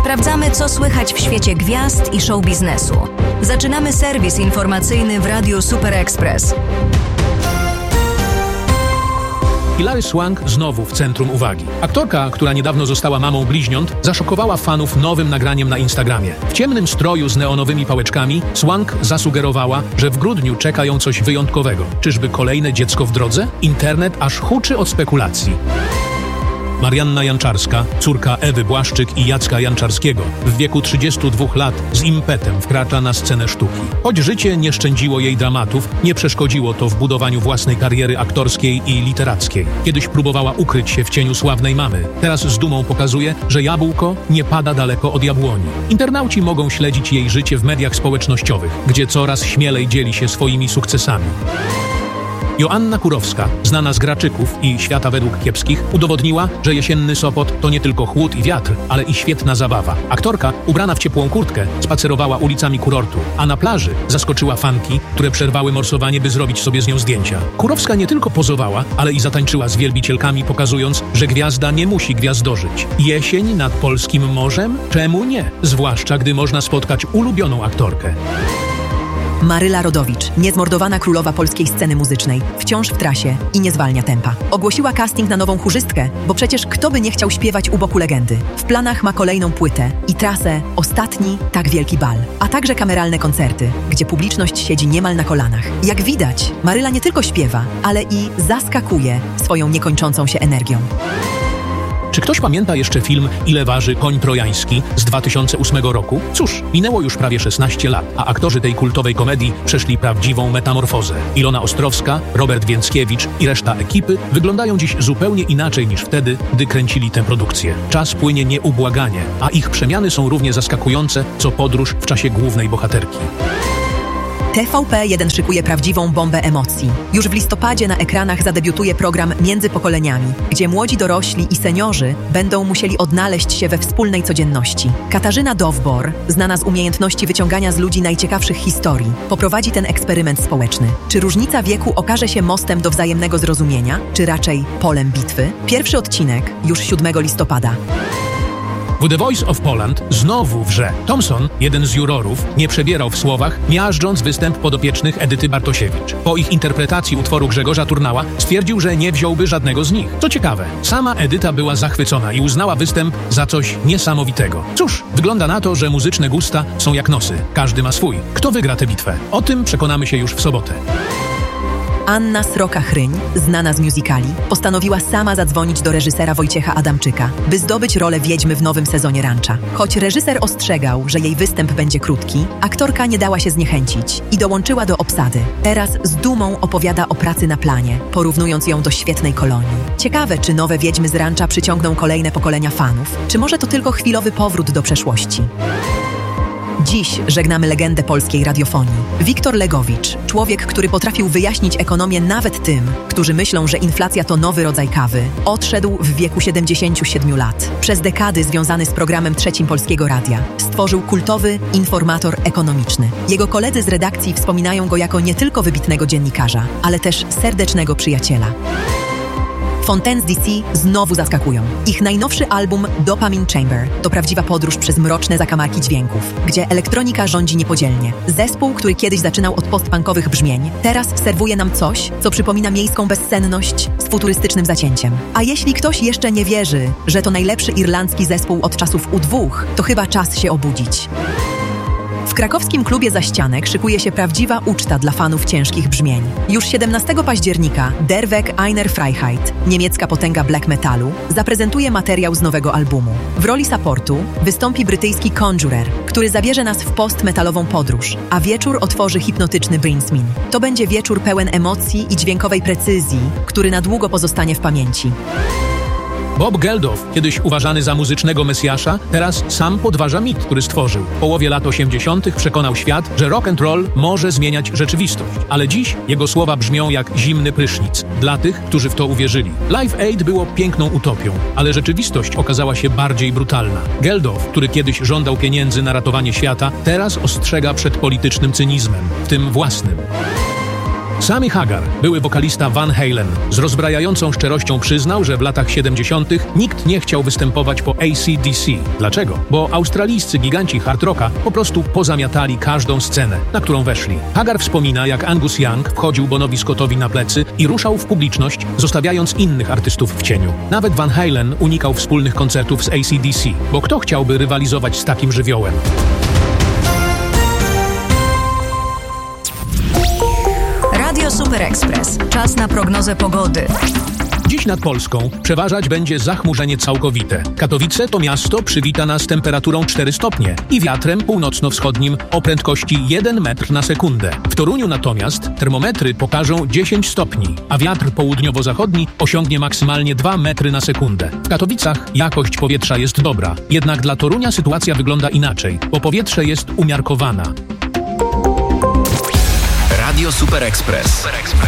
Sprawdzamy, co słychać w świecie gwiazd i show biznesu. Zaczynamy serwis informacyjny w Radiu Super Express. Hilary Swank znowu w centrum uwagi. Aktorka, która niedawno została mamą bliźniąt, zaszokowała fanów nowym nagraniem na Instagramie. W ciemnym stroju z neonowymi pałeczkami Swank zasugerowała, że w grudniu czeka ją coś wyjątkowego. Czyżby kolejne dziecko w drodze? Internet aż huczy od spekulacji. Marianna Janczarska, córka Ewy Błaszczyk i Jacka Janczarskiego, w wieku 32 lat z impetem wkracza na scenę sztuki. Choć życie nie szczędziło jej dramatów, nie przeszkodziło to w budowaniu własnej kariery aktorskiej i literackiej. Kiedyś próbowała ukryć się w cieniu sławnej mamy. Teraz z dumą pokazuje, że jabłko nie pada daleko od jabłoni. Internauci mogą śledzić jej życie w mediach społecznościowych, gdzie coraz śmielej dzieli się swoimi sukcesami. Joanna Kurowska, znana z Graczyków i Świata według kiepskich, udowodniła, że jesienny Sopot to nie tylko chłód i wiatr, ale i świetna zabawa. Aktorka, ubrana w ciepłą kurtkę, spacerowała ulicami kurortu, a na plaży zaskoczyła fanki, które przerwały morsowanie, by zrobić sobie z nią zdjęcia. Kurowska nie tylko pozowała, ale i zatańczyła z wielbicielkami, pokazując, że gwiazda nie musi gwiazdorzyć. Jesień nad polskim morzem? Czemu nie? Zwłaszcza, gdy można spotkać ulubioną aktorkę. Maryla Rodowicz, niezmordowana królowa polskiej sceny muzycznej, wciąż w trasie i nie zwalnia tempa. Ogłosiła casting na nową chórzystkę, bo przecież kto by nie chciał śpiewać u boku legendy. W planach ma kolejną płytę i trasę Ostatni tak wielki bal, a także kameralne koncerty, gdzie publiczność siedzi niemal na kolanach. Jak widać, Maryla nie tylko śpiewa, ale i zaskakuje swoją niekończącą się energią. Czy ktoś pamięta jeszcze film Ile waży koń trojański z 2008 roku? Cóż, minęło już prawie 16 lat, a aktorzy tej kultowej komedii przeszli prawdziwą metamorfozę. Ilona Ostrowska, Robert Więckiewicz i reszta ekipy wyglądają dziś zupełnie inaczej niż wtedy, gdy kręcili tę produkcję. Czas płynie nieubłaganie, a ich przemiany są równie zaskakujące, co podróż w czasie głównej bohaterki. TVP1 szykuje prawdziwą bombę emocji. Już w listopadzie na ekranach zadebiutuje program Między pokoleniami, gdzie młodzi dorośli i seniorzy będą musieli odnaleźć się we wspólnej codzienności. Katarzyna Dowbor, znana z umiejętności wyciągania z ludzi najciekawszych historii, poprowadzi ten eksperyment społeczny. Czy różnica wieku okaże się mostem do wzajemnego zrozumienia, czy raczej polem bitwy? Pierwszy odcinek już 7 listopada. W The Voice of Poland znowu wrze. Thompson, jeden z jurorów, nie przebierał w słowach, miażdżąc występ podopiecznych Edyty Bartosiewicz. Po ich interpretacji utworu Grzegorza Turnała stwierdził, że nie wziąłby żadnego z nich. Co ciekawe, sama Edyta była zachwycona i uznała występ za coś niesamowitego. Cóż, wygląda na to, że muzyczne gusta są jak nosy. Każdy ma swój. Kto wygra tę bitwę? O tym przekonamy się już w sobotę. Anna Sroka-Chryń, znana z musicali, postanowiła sama zadzwonić do reżysera Wojciecha Adamczyka, by zdobyć rolę wiedźmy w nowym sezonie Rancha. Choć reżyser ostrzegał, że jej występ będzie krótki, aktorka nie dała się zniechęcić i dołączyła do obsady. Teraz z dumą opowiada o pracy na planie, porównując ją do świetnej kolonii. Ciekawe, czy nowe wiedźmy z Rancha przyciągną kolejne pokolenia fanów, czy może to tylko chwilowy powrót do przeszłości. Dziś żegnamy legendę polskiej radiofonii. Wiktor Legowicz, człowiek, który potrafił wyjaśnić ekonomię nawet tym, którzy myślą, że inflacja to nowy rodzaj kawy, odszedł w wieku 77 lat. Przez dekady związany z programem Trzecim Polskiego Radia. Stworzył kultowy informator ekonomiczny. Jego koledzy z redakcji wspominają go jako nie tylko wybitnego dziennikarza, ale też serdecznego przyjaciela. Fontaines DC znowu zaskakują. Ich najnowszy album Dopamine Chamber to prawdziwa podróż przez mroczne zakamarki dźwięków, gdzie elektronika rządzi niepodzielnie. Zespół, który kiedyś zaczynał od postpunkowych brzmień, teraz serwuje nam coś, co przypomina miejską bezsenność z futurystycznym zacięciem. A jeśli ktoś jeszcze nie wierzy, że to najlepszy irlandzki zespół od czasów U2, to chyba czas się obudzić. W krakowskim klubie Zaścianek szykuje się prawdziwa uczta dla fanów ciężkich brzmień. Już 17 października Der Weg einer Freiheit, niemiecka potęga black metalu, zaprezentuje materiał z nowego albumu. W roli supportu wystąpi brytyjski Conjurer, który zabierze nas w post-metalową podróż, a wieczór otworzy hipnotyczny Brinsmin. To będzie wieczór pełen emocji i dźwiękowej precyzji, który na długo pozostanie w pamięci. Bob Geldof, kiedyś uważany za muzycznego mesjasza, teraz sam podważa mit, który stworzył. W połowie lat 80. przekonał świat, że rock and roll może zmieniać rzeczywistość. Ale dziś jego słowa brzmią jak zimny prysznic dla tych, którzy w to uwierzyli. Live Aid było piękną utopią, ale rzeczywistość okazała się bardziej brutalna. Geldof, który kiedyś żądał pieniędzy na ratowanie świata, teraz ostrzega przed politycznym cynizmem, w tym własnym. Sammy Hagar, były wokalista Van Halen, z rozbrajającą szczerością przyznał, że w latach 70. nikt nie chciał występować po AC/DC. Dlaczego? Bo australijscy giganci hard rocka po prostu pozamiatali każdą scenę, na którą weszli. Hagar wspomina, jak Angus Young wchodził Bonowi Scottowi na plecy i ruszał w publiczność, zostawiając innych artystów w cieniu. Nawet Van Halen unikał wspólnych koncertów z AC/DC, bo kto chciałby rywalizować z takim żywiołem? Radio Super Express. Czas na prognozę pogody. Dziś nad Polską przeważać będzie zachmurzenie całkowite. Katowice to miasto przywita nas temperaturą 4 stopnie i wiatrem północno-wschodnim o prędkości 1 metr na sekundę. W Toruniu natomiast termometry pokażą 10 stopni, a wiatr południowo-zachodni osiągnie maksymalnie 2 metry na sekundę. W Katowicach jakość powietrza jest dobra, jednak dla Torunia sytuacja wygląda inaczej, bo powietrze jest umiarkowana. Radio Super Express.